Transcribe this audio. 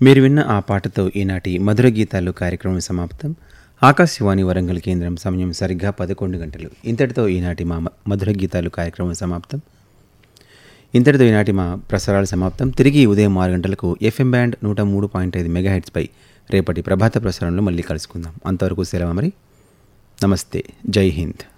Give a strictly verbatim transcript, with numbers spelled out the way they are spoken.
మీరు విన్న ఆ పాటతో ఈనాటి మధుర గీతాలు కార్యక్రమం సమాప్తం. ఆకాశవాణి వరంగల్ కేంద్రం సమయం సరిగ్గా పదకొండు గంటలు. ఇంతటితో ఈనాటి మా మ- మధుర గీతాలు కార్యక్రమం సమాప్తం. ఇంతటితో ఈనాటి మా ప్రసారాలు సమాప్తం. తిరిగి ఉదయం ఆరు గంటలకు ఎఫ్ఎం బ్యాండ్ నూట మూడు పాయింట్ ఐదు మెగాహెట్స్పై రేపటి ప్రభాత ప్రసారంలో మళ్ళీ కలుసుకుందాం. అంతవరకు సెలవు మరి. నమస్తే. జై హింద్.